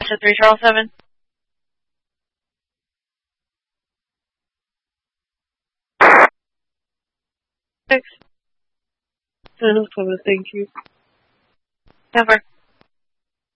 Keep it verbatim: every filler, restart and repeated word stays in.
to three Charles seven. Six. Thank you. Cover.